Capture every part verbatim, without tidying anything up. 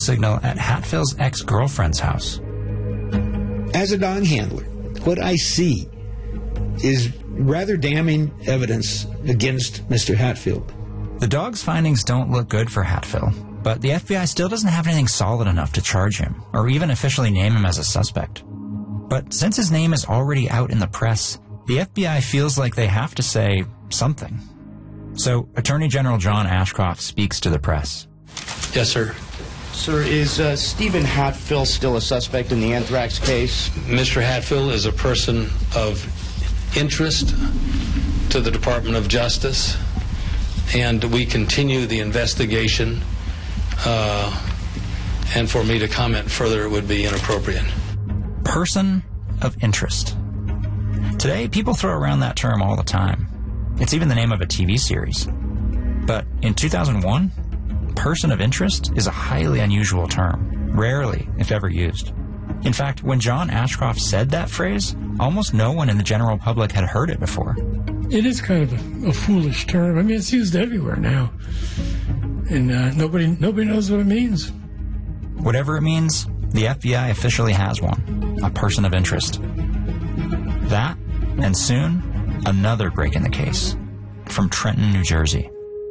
signal at Hatfill's ex-girlfriend's house. As a dog handler, what I see is rather damning evidence against Mister Hatfield. The dog's findings don't look good for Hatfill, but the F B I still doesn't have anything solid enough to charge him, or even officially name him as a suspect. But since his name is already out in the press, the F B I feels like they have to say something. So Attorney General John Ashcroft speaks to the press. Yes, sir. Sir, is uh, Stephen Hatfill still a suspect in the anthrax case? Mister Hatfill is a person of interest to the Department of Justice, and we continue the investigation, uh, and for me to comment further would be inappropriate. Person of interest. Today, people throw around that term all the time. It's even the name of a T V series. But in two thousand one, person of interest is a highly unusual term, rarely, if ever, used. In fact, when John Ashcroft said that phrase, almost no one in the general public had heard it before. It is kind of a, a foolish term. I mean, it's used everywhere now. And uh, nobody nobody knows what it means. Whatever it means, the F B I officially has one, a person of interest. That, and soon, another break in the case, from Trenton, New Jersey.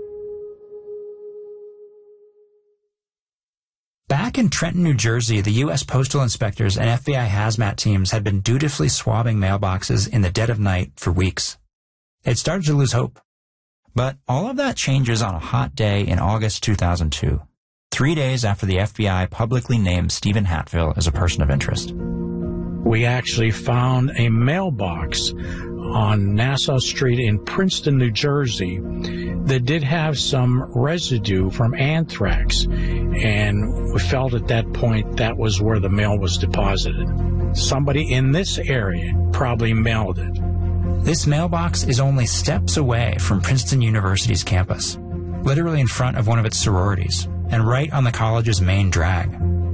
Back in Trenton, New Jersey, the U S Postal Inspectors and F B I hazmat teams had been dutifully swabbing mailboxes in the dead of night for weeks. They'd started to lose hope. But all of that changes on a hot day in August two thousand two, three days after the F B I publicly named Stephen Hatfill as a person of interest. We actually found a mailbox on Nassau Street in Princeton, New Jersey, that did have some residue from anthrax, and we felt at that point that was where the mail was deposited. Somebody in this area probably mailed it. This mailbox is only steps away from Princeton University's campus, literally in front of one of its sororities, and right on the college's main drag.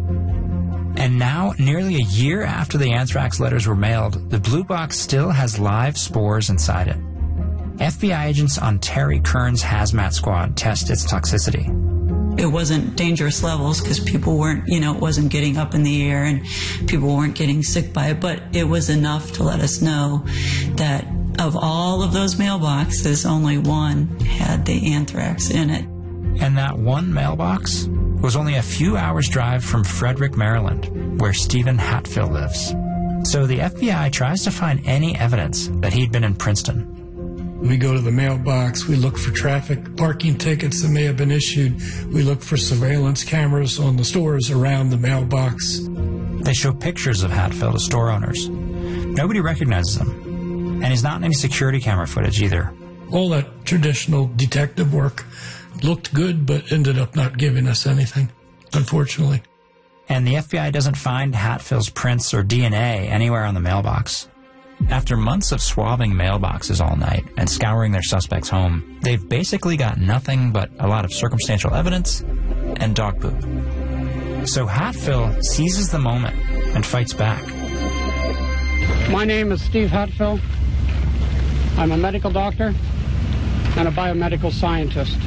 And now, nearly a year after the anthrax letters were mailed, the blue box still has live spores inside it. F B I agents on Terry Kern's hazmat squad test its toxicity. It wasn't dangerous levels because people weren't, you know, it wasn't getting up in the air and people weren't getting sick by it, but it was enough to let us know that of all of those mailboxes, only one had the anthrax in it. And that one mailbox was only a few hours' drive from Frederick, Maryland, where Stephen Hatfill lives. So the F B I tries to find any evidence that he'd been in Princeton. We go to the mailbox, we look for traffic parking tickets that may have been issued, we look for surveillance cameras on the stores around the mailbox. They show pictures of Hatfill to store owners. Nobody recognizes him, and he's not in any security camera footage either. All that traditional detective work looked good, but ended up not giving us anything, unfortunately. And the F B I doesn't find Hatfill's prints or D N A anywhere on the mailbox. After months of swabbing mailboxes all night and scouring their suspect's home, they've basically got nothing but a lot of circumstantial evidence and dog poop. So Hatfill seizes the moment and fights back. My name is Steve Hatfill. I'm a medical doctor and a biomedical scientist.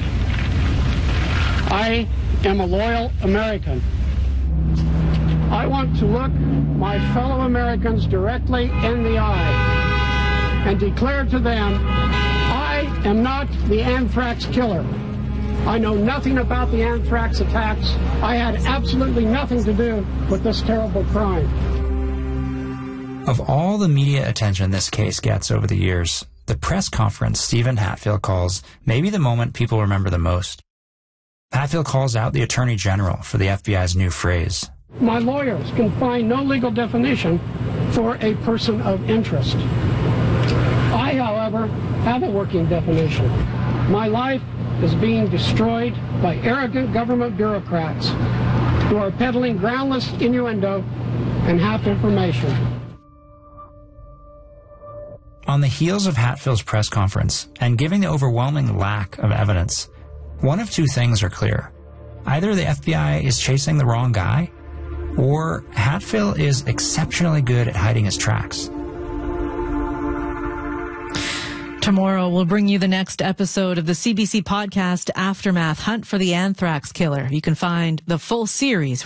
I am a loyal American. I want to look my fellow Americans directly in the eye and declare to them, I am not the anthrax killer. I know nothing about the anthrax attacks. I had absolutely nothing to do with this terrible crime. Of all the media attention this case gets over the years, the press conference Stephen Hatfill calls may be the moment people remember the most. Hatfill calls out the Attorney General for the F B I's new phrase. My lawyers can find no legal definition for a person of interest. I, however, have a working definition. My life is being destroyed by arrogant government bureaucrats who are peddling groundless innuendo and half information. On the heels of Hatfill's press conference, and given the overwhelming lack of evidence, one of two things are clear. Either the F B I is chasing the wrong guy, or Hatfill is exceptionally good at hiding his tracks. Tomorrow, we'll bring you the next episode of the C B C podcast Aftermath: Hunt for the Anthrax Killer. You can find the full series